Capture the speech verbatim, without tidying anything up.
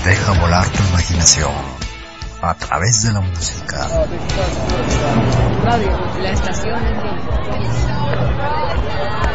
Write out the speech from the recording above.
Deja volar tu imaginación a través de la música. Radio, la estación del tiempo.